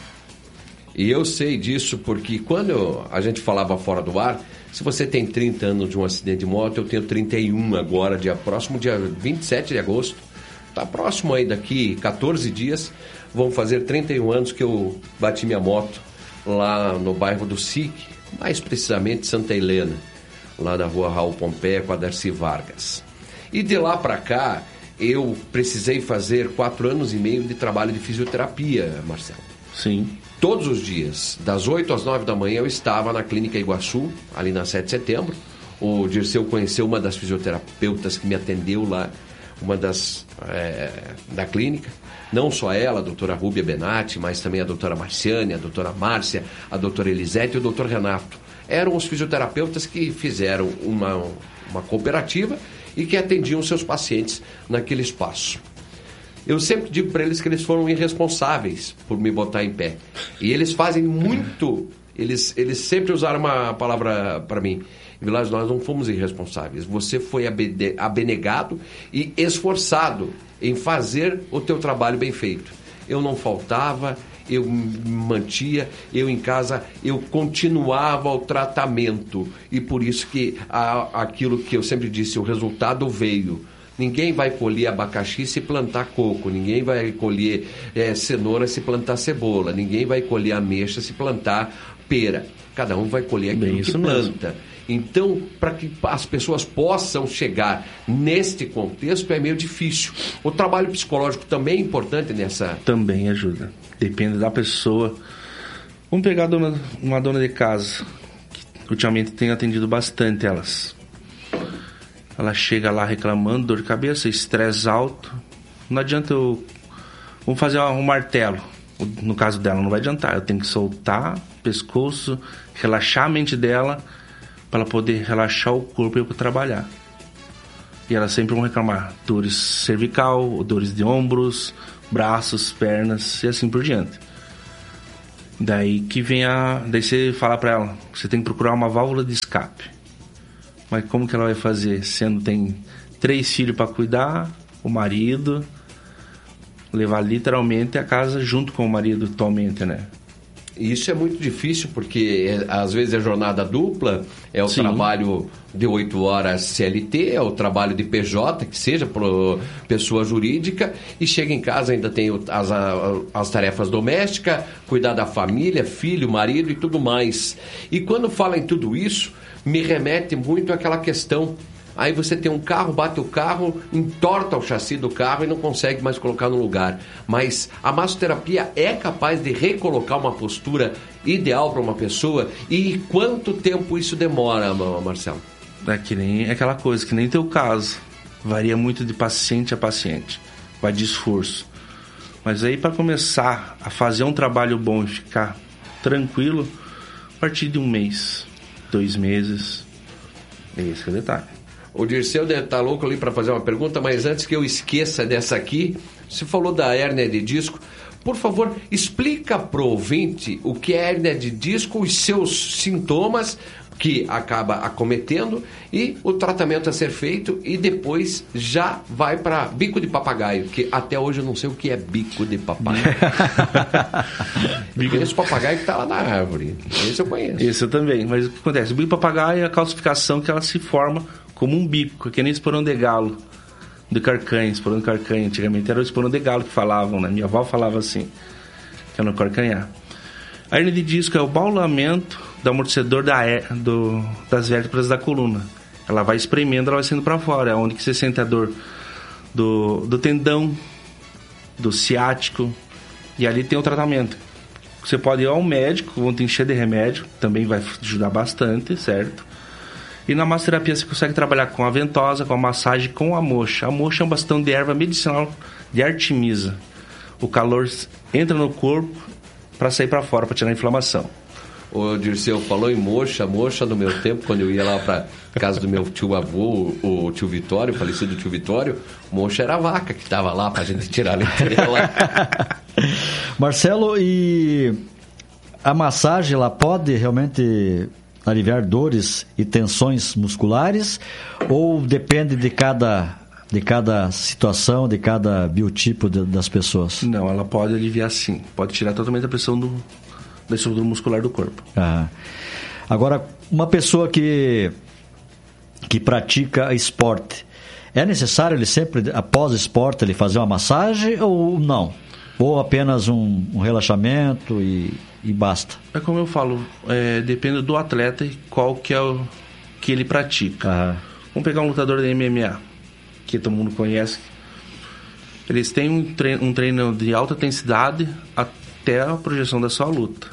E eu sei disso porque quando a gente falava fora do ar, se você tem trinta anos de um acidente de moto, eu tenho trinta e um agora, dia próximo, dia vinte e sete de agosto. Tá próximo aí, daqui quatorze dias, vão fazer trinta e um anos que eu bati minha moto lá no bairro do S I C, mais precisamente Santa Helena, lá na rua Raul Pompeia com a Darcy Vargas. E de lá para cá, eu precisei fazer quatro anos e meio de trabalho de fisioterapia, Marcelo. Sim. Todos os dias, das oito às nove da manhã, eu estava na Clínica Iguaçu, ali na sete de setembro. O Dirceu conheceu uma das fisioterapeutas que me atendeu lá, uma das é, da clínica, não só ela, a doutora Rúbia Benatti, mas também a doutora Marciane, a doutora Márcia, a doutora Elisete e o doutor Renato. Eram os fisioterapeutas que fizeram uma, uma cooperativa e que atendiam seus pacientes naquele espaço. Eu sempre digo para eles que eles foram irresponsáveis por me botar em pé. E eles fazem muito, eles, eles sempre usaram uma palavra para mim. Vilas, nós não fomos irresponsáveis. Você foi abnegado e esforçado em fazer o teu trabalho bem feito. Eu não faltava, eu me mantia, eu em casa, eu continuava o tratamento. E por isso que a, aquilo que eu sempre disse, o resultado veio. Ninguém vai colher abacaxi se plantar coco, ninguém vai colher é, cenoura se plantar cebola, ninguém vai colher ameixa se plantar pera. Cada um vai colher aquilo Bem, que planta. Mesmo. Então, para que as pessoas possam chegar neste contexto é meio difícil. O trabalho psicológico também é importante nessa... Também ajuda. Depende da pessoa. Vamos pegar dona, uma dona de casa, que ultimamente tenho atendido bastante elas. Ela chega lá reclamando, dor de cabeça, estresse alto. Não adianta eu... Vamos fazer um martelo. No caso dela não vai adiantar, eu tenho que soltar o pescoço, relaxar a mente dela para ela poder relaxar o corpo e eu trabalhar. E elas sempre vão reclamar dores cervical, dores de ombros, braços, pernas e assim por diante. Daí que vem a... Daí você fala para ela, você tem que procurar uma válvula de escape. Mas como que ela vai fazer? Sendo tem três filhos para cuidar, o marido... levar literalmente a casa junto com o marido atualmente, né? Isso é muito difícil porque é, às vezes é jornada dupla, é o Sim. trabalho de oito horas C L T, é o trabalho de P J, que seja por pessoa jurídica, e chega em casa ainda tem as, as tarefas domésticas, cuidar da família, filho, marido e tudo mais. E quando fala em tudo isso, me remete muito àquela questão. Aí você tem um carro, bate o carro, entorta o chassi do carro e não consegue mais colocar no lugar. Mas a massoterapia é capaz de recolocar uma postura ideal para uma pessoa? E quanto tempo isso demora, Marcelo? É que nem aquela coisa, que nem teu caso. Varia muito de paciente a paciente. Vai de esforço. Mas aí para começar a fazer um trabalho bom e ficar tranquilo, a partir de um mês, dois meses, esse é o detalhe. O Dirceu deve estar louco ali para fazer uma pergunta, mas antes que eu esqueça dessa aqui, você falou da hérnia de disco. Por favor, explica para o ouvinte o que é hérnia de disco, os seus sintomas que acaba acometendo e o tratamento a ser feito, e depois já vai para bico de papagaio, que até hoje eu não sei o que é bico de papagaio. Eu conheço o papagaio que está lá na árvore. Esse eu conheço. Esse eu também. Mas o que acontece? O bico de papagaio é a calcificação que ela se forma como um bico, que nem esporão de galo, de carcanha, esporão de carcanha. Antigamente era o esporão de galo que falavam, né? Minha avó falava assim, que era no carcanhar. A hérnia de disco é o baulamento do amortecedor da, do, das vértebras da coluna. Ela vai espremendo, ela vai saindo para fora. É onde que você sente a dor do, do tendão, do ciático. E ali tem o tratamento. Você pode ir ao médico, vão te encher de remédio, também vai ajudar bastante, certo? E na massoterapia você consegue trabalhar com a ventosa, com a massagem, com a moxa. A moxa é um bastão de erva medicinal de Artemisa. O calor entra no corpo para sair para fora, para tirar a inflamação. O Dirceu falou em moxa, moxa no meu tempo, quando eu ia lá para casa do meu tio avô, o tio Vitório, o falecido tio Vitório, moxa era a vaca que estava lá para a gente tirar a letrela. Marcelo, e a massagem, ela pode realmente aliviar dores e tensões musculares, ou depende de cada, de cada situação, de cada biotipo de, das pessoas? Não, ela pode aliviar sim, pode tirar totalmente a pressão do, da estrutura muscular do corpo. Ah. Agora, uma pessoa que, que pratica esporte, é necessário ele sempre, após o esporte, ele fazer uma massagem ou não? Ou apenas um, um relaxamento e, e basta? É como eu falo, é, depende do atleta e qual que é o que ele pratica. Aham. Vamos pegar um lutador de M M A, que todo mundo conhece. Eles têm um treino, um treino de alta intensidade até a projeção da sua luta.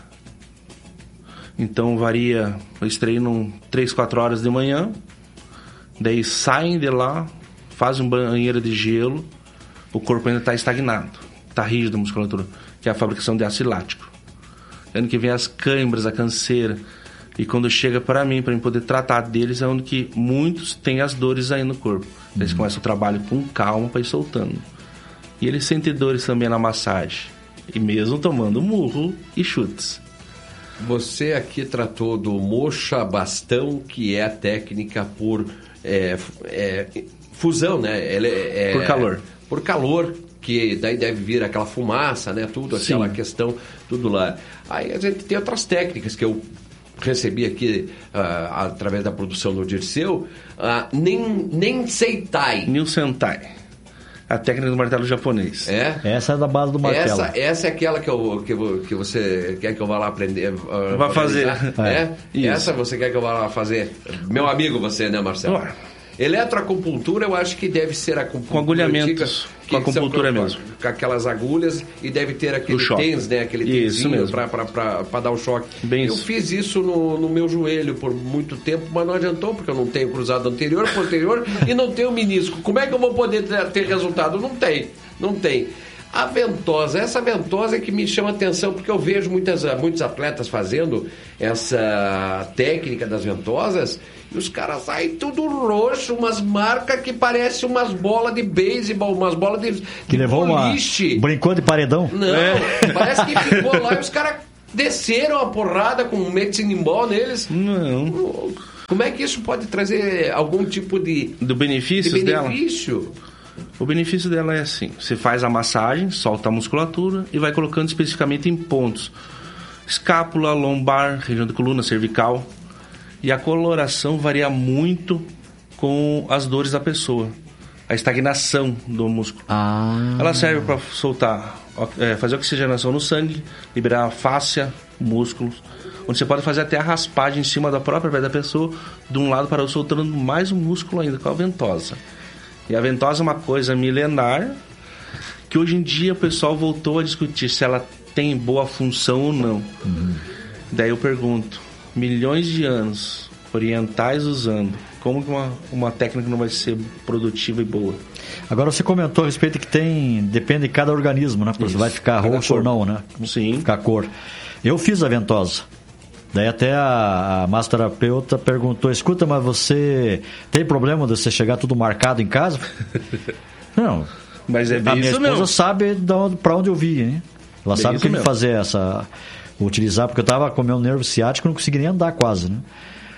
Então varia, eles treinam três, quatro horas de manhã, daí saem de lá, fazem um banheiro de gelo, o corpo ainda está estagnado. Está rígido a musculatura, que é a fabricação de ácido lático. Ano que vem as câimbras, a canseira. E quando chega para mim, para mim poder tratar deles, é onde que muitos têm as dores aí no corpo. Uhum. Eles começam o trabalho com calma para ir soltando. E eles sentem dores também na massagem. E mesmo tomando murro e chutes. Você aqui tratou do moxa bastão, que é a técnica por é, é, fusão, né? Ela é, é, por calor. Por calor. Que daí deve vir aquela fumaça, né? Tudo, aquela Sim. questão, tudo lá. Aí a gente tem outras técnicas que eu recebi aqui uh, através da produção do Dirceu. Uh, nem, nem Seitai. New Sentai. A técnica do martelo japonês. É? Essa é da base do martelo. Essa, essa é aquela que, eu, que, eu, que você quer que eu vá lá aprender. Uh, Vai fazer. É? é? Essa você quer que eu vá lá fazer? Meu amigo você, né, Marcelo? Ué. Eletroacupuntura, eu acho que deve ser a acupuntura com agulhamentos, antiga, com acupuntura com, mesmo. Com aquelas agulhas, e deve ter aquele tens, né? Aquele tenzinho para dar o choque. Bem eu isso. fiz isso no, no meu joelho por muito tempo, mas não adiantou, porque eu não tenho cruzado anterior, posterior e não tenho menisco. Como é que eu vou poder ter, ter resultado? Não tem, não tem. A ventosa, essa ventosa é que me chama atenção, porque eu vejo muitas, muitos atletas fazendo essa técnica das ventosas e os caras saem tudo roxo, umas marcas que parecem umas bolas de beisebol, umas bolas de Que de levou boliche. Uma... Brincou de paredão? Não, é. Parece que ficou lá e os caras desceram a porrada com um medicine ball neles. Não. Como é que isso pode trazer algum tipo de... Do benefício de dela? benefício? O benefício dela é assim, você faz a massagem, solta a musculatura e vai colocando especificamente em pontos. Escápula, lombar, região da coluna, cervical. E a coloração varia muito com as dores da pessoa. A estagnação do músculo. Ah. Ela serve para soltar, é, fazer oxigenação no sangue, liberar a fáscia, músculos. Onde você pode fazer até a raspagem em cima da própria pele da pessoa, de um lado para o outro, soltando mais um músculo ainda, com a ventosa. E a ventosa é uma coisa milenar, que hoje em dia o pessoal voltou a discutir se ela tem boa função ou não. Uhum. Daí eu pergunto, milhões de anos orientais usando, como que uma, uma técnica não vai ser produtiva e boa? Agora você comentou a respeito que tem, depende de cada organismo, né? Você vai ficar roxo ou não, né? Sim. Ficar cor. Eu fiz a ventosa. Daí até a, a massoterapeuta perguntou, escuta, mas você tem problema de você chegar tudo marcado em casa? Não. Mas é bem a minha isso esposa mesmo. sabe de onde, pra onde eu vi, hein? Ela bem sabe que mesmo. fazer essa... Utilizar, porque eu tava com meu nervo ciático e não consegui nem andar quase, né?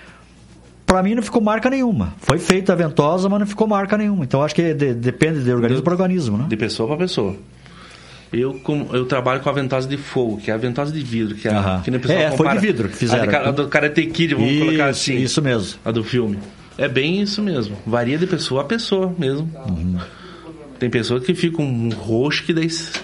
Pra mim não ficou marca nenhuma. Foi feita a ventosa, mas não ficou marca nenhuma. Então acho que de, depende de organismo para organismo, né? De pessoa para pessoa. Eu, com, eu trabalho com a ventosa de fogo, que é a ventosa de vidro, que é uh-huh. a que nem o pessoal É, compara. foi de vidro que fizeram. A, de, a do Karate Kid, vamos isso, colocar assim. Isso mesmo. A do filme. É bem isso mesmo. Varia de pessoa a pessoa mesmo. Uhum. Tem pessoas que ficam um roxo que daí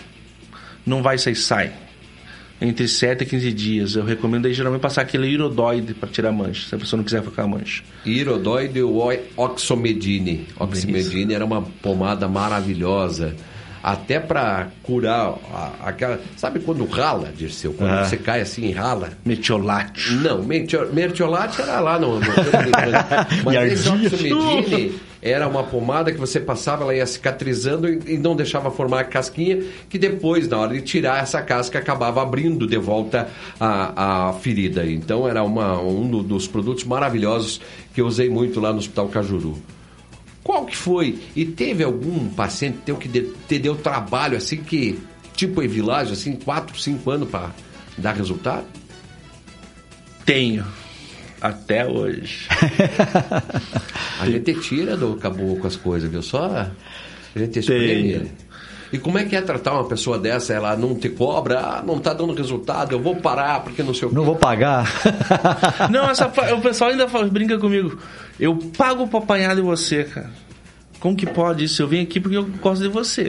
não vai sair, sai. Entre sete a quinze dias. Eu recomendo aí geralmente passar aquele irodóide para tirar mancha, se a pessoa não quiser ficar mancha. Irodóide ou Oxomedine. Oxomedine era uma pomada maravilhosa. Até para curar a, aquela... Sabe quando rala, Dirceu? Quando ah. você cai assim e rala? Metiolate. Não, metio, metiolate era lá no... no mas esse Oxomedine era uma pomada que você passava, ela ia cicatrizando e, e não deixava formar a casquinha, que depois, na hora de tirar essa casca, acabava abrindo de volta a, a ferida. Então era uma, um dos produtos maravilhosos que eu usei muito lá no Hospital Cajuru. Qual que foi? E teve algum paciente teu que de, te deu trabalho, assim, que tipo Evilásio, assim, quatro, cinco anos para dar resultado? Tenho. Até hoje. A gente tira do caboclo as coisas, viu? Só a gente espreme ele. E como é que é tratar uma pessoa dessa? Ela não te cobra, ah, não tá dando resultado, eu vou parar porque não sei o quê. Não vou pagar. Não, essa, o pessoal ainda fala, brinca comigo. Eu pago pra apanhar de você, cara. Como que pode isso? Eu vim aqui porque eu gosto de você.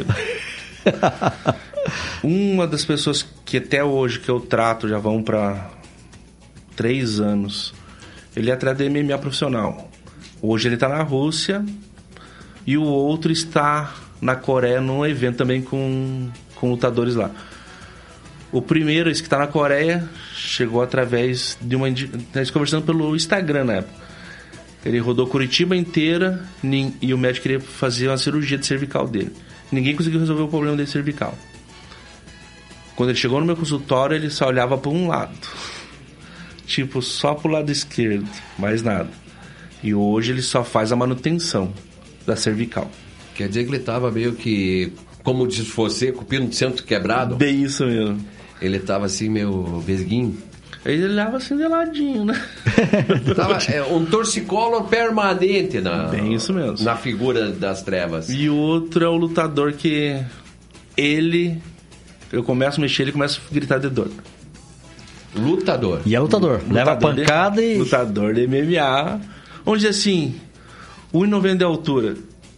Uma das pessoas que até hoje que eu trato, já vão pra três anos, ele é atleta de M M A profissional. Hoje ele tá na Rússia e o outro está na Coreia num evento também com, com lutadores lá. O primeiro, esse que está na Coreia, chegou através de uma... Nós conversando pelo Instagram na época. Ele rodou Curitiba inteira e o médico queria fazer uma cirurgia de cervical dele. Ninguém conseguiu resolver o problema dele cervical. Quando ele chegou no meu consultório, ele só olhava para um lado. Tipo, só para o lado esquerdo, mais nada. E hoje ele só faz a manutenção da cervical. Quer dizer que ele estava meio que, como disse você, com o pino de centro quebrado? Bem isso mesmo. Ele estava assim, meio vesguinho? Ele olhava assim de ladinho, né? Tava, é, um torcicolo permanente na, Bem isso mesmo. Na figura das trevas. E o outro é o lutador que ele... Eu começo a mexer, ele começa a gritar de dor. Lutador. E é lutador. lutador Leva pancada de, e... Lutador de M M A. Onde assim, um e noventa de altura.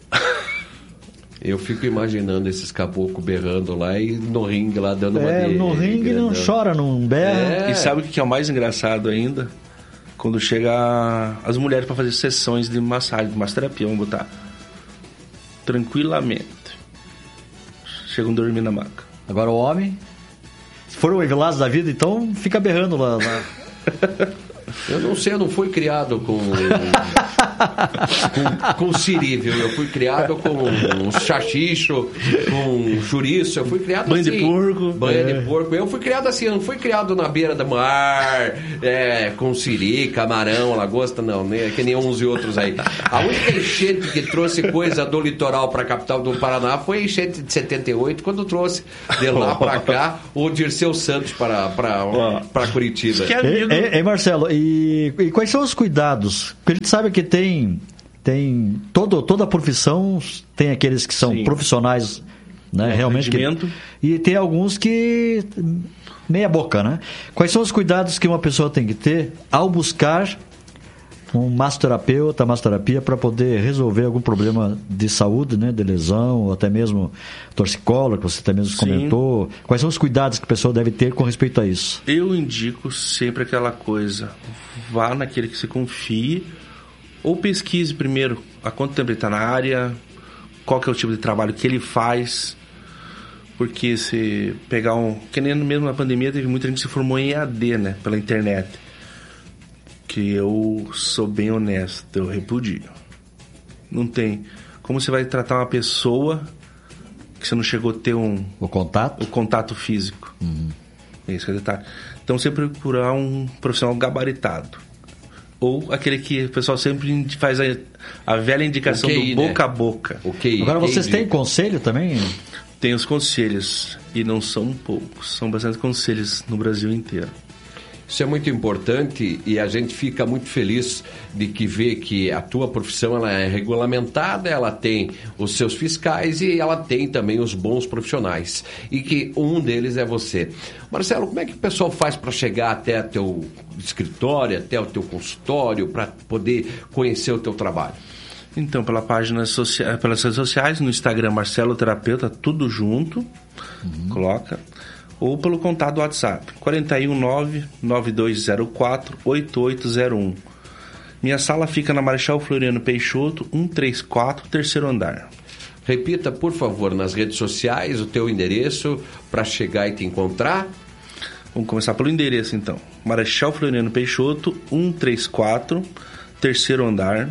Eu fico imaginando esses caboclos berrando lá e no ringue lá dando uma... É, de, no ringue não chora, não berra. É. E sabe o que é o mais engraçado ainda? Quando chega as mulheres para fazer sessões de massagem, de massoterapia, vamos botar. Tranquilamente. Chegam a dormir na maca. Agora o homem, se for o Evilásio da vida, então fica berrando lá. lá. Eu não sei, eu não fui criado com com, com siri, viu? Eu fui criado com um chachicho, com chouriço, eu fui criado banho assim. de porco. Banho é. de porco. Eu fui criado assim, eu não fui criado na beira do mar, é, com siri, camarão, lagosta, não, né? Que nem uns e outros aí. A única enchente que trouxe coisa do litoral para a capital do Paraná foi a enchente de setenta e oito, quando trouxe de lá para cá o Dirceu Santos para para Curitiba. Ei, ei, Marcelo, e, e quais são os cuidados? Porque a gente sabe que tem, tem todo, toda a profissão, tem aqueles que são Sim. profissionais, né, é, realmente. Que, e tem alguns que meia boca, né? Quais são os cuidados que uma pessoa tem que ter ao buscar um massoterapeuta, massoterapia, para poder resolver algum problema de saúde, né, de lesão, ou até mesmo torcicolo, que você até mesmo comentou. Sim. Quais são os cuidados que a pessoa deve ter com respeito a isso? Eu indico sempre aquela coisa, vá naquele que você confie, ou pesquise primeiro há quanto tempo ele está na área, qual que é o tipo de trabalho que ele faz, porque se pegar um... Que nem mesmo na pandemia teve muita gente que se formou em E A D, né, pela internet. Que eu sou bem honesto, eu repudio. Não tem. Como você vai tratar uma pessoa que você não chegou a ter um... O contato? O contato físico. Uhum. Esse é o detalhe. Então, sempre procurar um profissional gabaritado. Ou aquele que o pessoal sempre faz a, a velha indicação Q I, do boca, né? A boca. O Q I, Agora, vocês têm conselho também? Tem os conselhos. E não são poucos. São bastante conselhos no Brasil inteiro. Isso é muito importante e a gente fica muito feliz de que vê que a tua profissão ela é regulamentada, ela tem os seus fiscais e ela tem também os bons profissionais. E que um deles é você. Marcelo, como é que o pessoal faz para chegar até o teu escritório, até o teu consultório, para poder conhecer o teu trabalho? Então, pela página socia- pelas redes sociais, no Instagram Marcelo Terapeuta, tudo junto, uhum. coloca... ou pelo contato do WhatsApp, quatro um nove, nove dois zero quatro, oito oito zero um. Minha sala fica na Marechal Floriano Peixoto, cento e trinta e quatro, terceiro andar. Repita, por favor, nas redes sociais, o teu endereço para chegar e te encontrar. Vamos começar pelo endereço, então. Marechal Floriano Peixoto, cento e trinta e quatro, terceiro andar.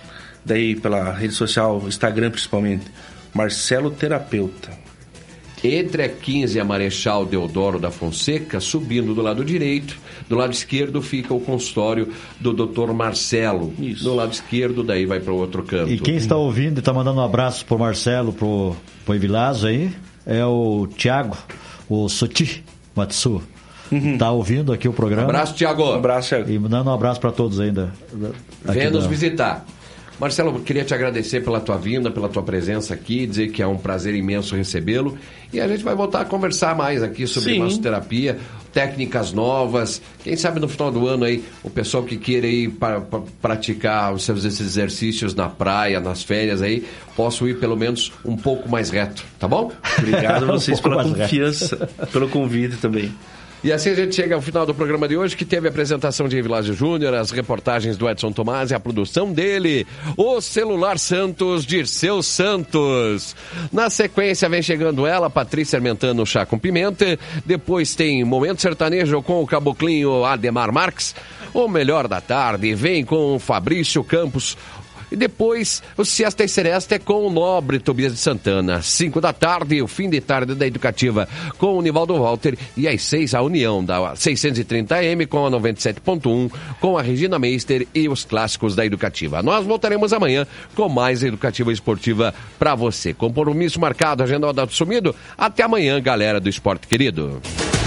Daí, pela rede social, Instagram principalmente, Marcelo Terapeuta. Entre a quinze e a Marechal Deodoro da Fonseca, subindo do lado direito, do lado esquerdo fica o consultório do doutor Marcelo. Isso. Do lado esquerdo, daí vai para o outro canto. E quem está ouvindo e está mandando um abraço pro Marcelo, pro, pro Evilásio aí, é o Thiago, o Soti Matsu. Uhum. Tá ouvindo aqui o programa. Um abraço, Thiago. Um abraço, Thiago. E mandando um abraço para todos ainda. Venha nos visitar. Marcelo, eu queria te agradecer pela tua vinda, pela tua presença aqui, dizer que é um prazer imenso recebê-lo. E a gente vai voltar a conversar mais aqui sobre Sim. massoterapia, técnicas novas. Quem sabe no final do ano aí, o pessoal que queira ir para, para praticar os seus exercícios na praia, nas férias aí, posso ir pelo menos um pouco mais reto, tá bom? Obrigado a vocês um pela confiança, reto. Pelo convite também. E assim a gente chega ao final do programa de hoje, que teve a apresentação de Evilásio Júnior, as reportagens do Edson Tomás e a produção dele, o Celular Santos, Dirceu Santos. Na sequência vem chegando ela, Patrícia Armentano, Chá com Pimenta. Depois tem Momento Sertanejo com o caboclinho Ademar Marques. O Melhor da Tarde vem com o Fabrício Campos. E depois, o Siesta e Seresta é com o nobre Tobias de Santana. Cinco da tarde, o fim de tarde da Educativa com o Nivaldo Walter. E às seis, a União da seiscentos e trinta A M com a noventa e sete ponto um, com a Regina Meister e os clássicos da Educativa. Nós voltaremos amanhã com mais Educativa Esportiva para você. Compromisso marcado, agenda do sumido. Até amanhã, galera do Esporte Querido.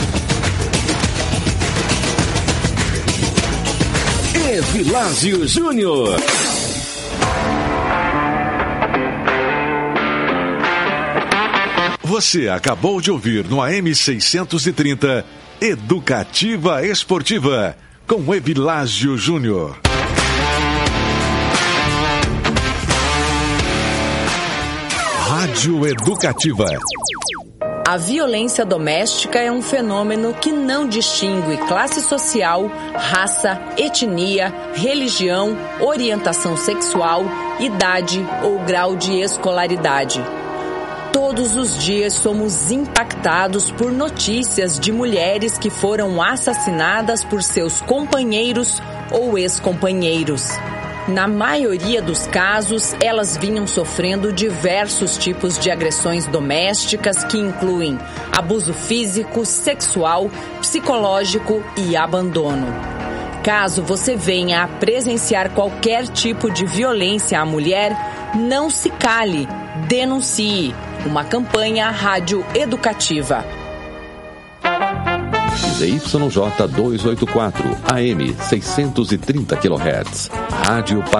Evilásio Júnior. Você acabou de ouvir no A M seiscentos e trinta Educativa Esportiva com Evilásio Júnior. Rádio Educativa. A violência doméstica é um fenômeno que não distingue classe social, raça, etnia, religião, orientação sexual, idade ou grau de escolaridade. Todos os dias somos impactados por notícias de mulheres que foram assassinadas por seus companheiros ou ex-companheiros. Na maioria dos casos, elas vinham sofrendo diversos tipos de agressões domésticas que incluem abuso físico, sexual, psicológico e abandono. Caso você venha a presenciar qualquer tipo de violência à mulher, não se cale, denuncie. Uma campanha rádio educativa. Z Y J duzentos e oitenta e quatro, A M seiscentos e trinta quilohertz. Rádio Paraná.